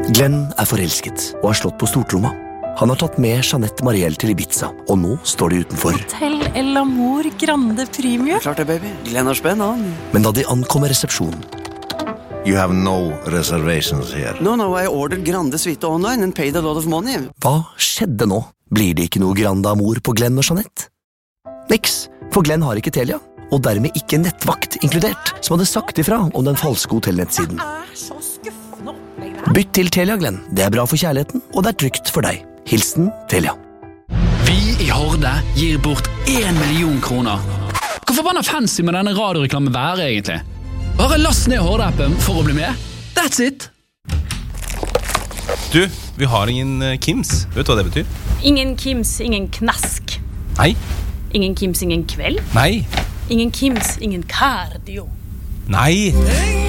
Glenn forelsket og har slått på stortromma. Han har tatt med Jeanette Mariel til Ibiza, og nå står de utenfor. Hotel El Amor Grande Premium. Klart det, baby. Glenn har spenn, han. Men da de ankommer resepsjonen, You have no reservations here. No, I ordered Grande Suite online and paid a lot of money. hva skjedde nå? Blir det ikke noe Grande Amor på Glenn og Jeanette? Niks, for Glenn har ikke Telia, og dermed ikke nettvakt inkludert, som hadde sagt ifra om den falske hotellnettsiden. Så skuffende opplegg der. Bytt til Telia, Glenn. Det er bra for kjærligheten, og det er trygt for deg. Hilsen Telia. Vi i Horde gir bort 1 million kroner. Hvor forbanna fancy med denne radioreklamen være egentlig? Bare last ned Horde-appen for å bli med. That's it! Du, vi har ingen Kims. Vet du hva det betyr? Ingen Kims, ingen knask. Nei. Ingen Kims, ingen kveld. Nei. Ingen Kims, ingen cardio. Nei.